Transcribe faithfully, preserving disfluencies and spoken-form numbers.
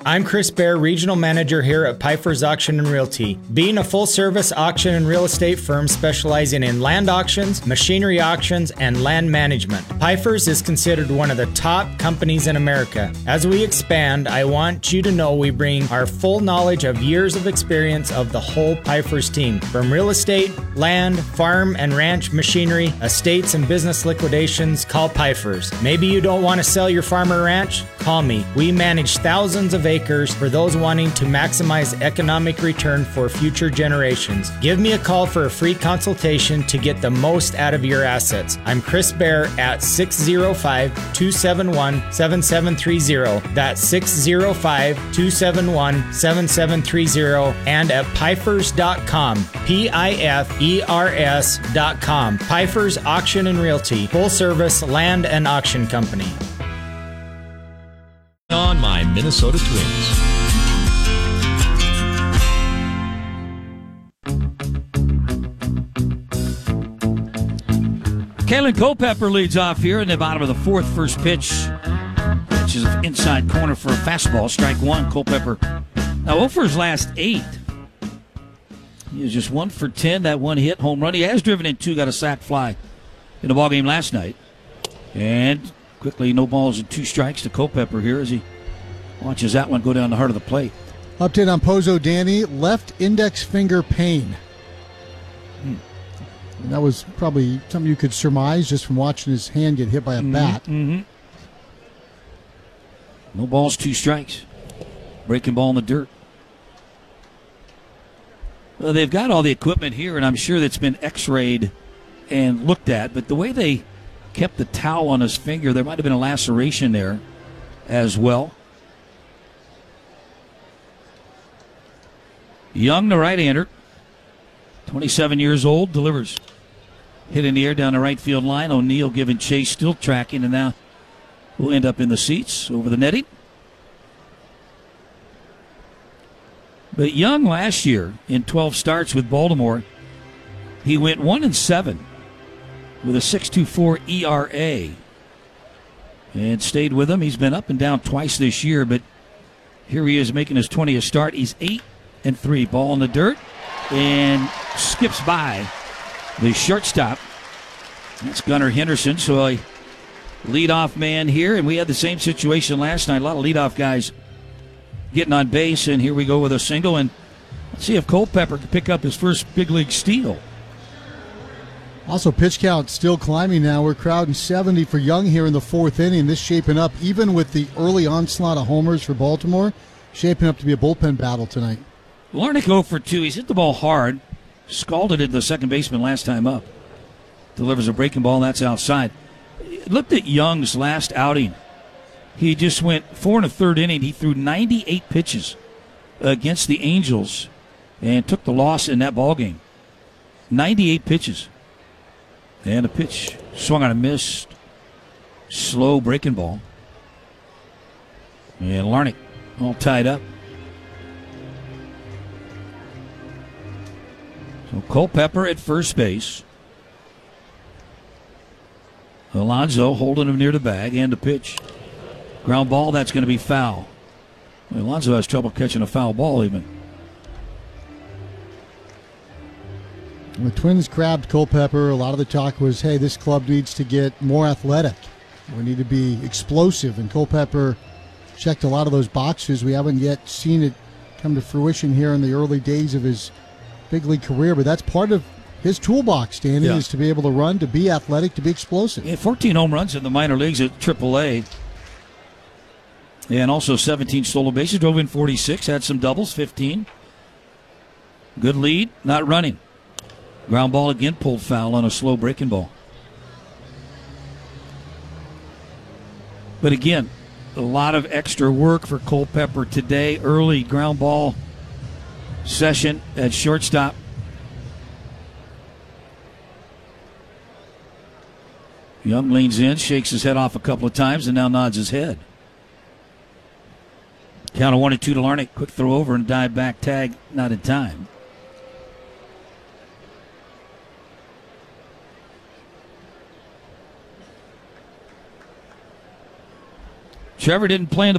I'm Chris Bear, Regional Manager here at Pfeiffer's Auction and Realty. Being a full-service auction and real estate firm specializing in land auctions, machinery auctions, and land management, Pfeiffer's is considered one of the top companies in America. As we expand, I want you to know we bring our full knowledge of years of experience of the whole Pfeiffer's team, from real estate, land, farm and ranch machinery, estates and business liquidations. Call Pfeiffer's. Maybe you don't want to sell your farm or ranch? Call me. We manage thousands of acres for those wanting to maximize economic return for future generations. Give me a call for a free consultation to get the most out of your assets. I'm Chris Bear at six oh five, two seven one, seven seven three oh. That's six oh five, two seven one, seven seven three oh and at Pfeifers dot com. P I F E R S dot com. Pfeiffer's Auction and Realty, full service land and auction company. On my Minnesota Twins. Kalen Culpepper leads off here in the bottom of the fourth. First pitch, which is inside corner for a fastball. Strike one. Culpepper now oh for his last eight. He is just one for ten. That one hit, home run. He has driven in two, got a sac fly in the ballgame last night. And quickly, no balls and two strikes to Culpepper here as he watches that one go down the heart of the plate. Update on Pozo Danny, left index finger pain. Hmm. And that was probably something you could surmise just from watching his hand get hit by a mm-hmm, bat. Mm-hmm. No balls, two strikes. Breaking ball in the dirt. Well, they've got all the equipment here, and I'm sure that's been x-rayed and looked at, but the way they kept the towel on his finger, there might have been a laceration there as well. Young, the right-hander, twenty-seven years old, delivers. Hit in the air down the right field line. O'Neill giving chase, still tracking, and now will end up in the seats over the netting. But Young last year in twelve starts with Baltimore, he went one and seven with a six point two four E R A, and stayed with them. He's been up and down twice this year, but here he is making his twentieth start. He's eight and three. Ball in the dirt and skips by the shortstop. That's Gunnar Henderson. So a leadoff man here, and we had the same situation last night. A lot of leadoff guys getting on base, and here we go with a single. And let's see if Culpepper can pick up his first big league steal. Also, pitch count still climbing now. We're crowding seventy for Young here in the fourth inning. This shaping up, even with the early onslaught of homers for Baltimore, shaping up to be a bullpen battle tonight. Larnick oh for two. He's hit the ball hard. Scalded it the second baseman last time up. Delivers a breaking ball, that's outside. Looked at Young's last outing. He just went four and a third inning. He threw ninety-eight pitches against the Angels and took the loss in that ball game. ninety-eight pitches. And a pitch swung on a miss. Slow breaking ball. And Larnick all tied up. So Culpepper at first base. Alonso holding him near the bag, and a pitch. Ground ball, that's going to be foul. Alonso has trouble catching a foul ball even. The Twins grabbed Culpepper. A lot of the talk was, hey, this club needs to get more athletic. We need to be explosive, and Culpepper checked a lot of those boxes. We haven't yet seen it come to fruition here in the early days of his big league career, but that's part of his toolbox, Danny, yeah. is to be able to run, to be athletic, to be explosive. Yeah, fourteen home runs in the minor leagues at triple A. And also seventeen stolen bases, drove in forty-six, had some doubles, fifteen. Good lead, not running. Ground ball again, pulled foul on a slow breaking ball. But again, a lot of extra work for Culpepper today. Early ground ball session at shortstop. Young leans in, shakes his head off a couple of times, and now nods his head. Count of one and two to Larnick. Quick throw over and dive back tag, not in time. Trevor didn't play in the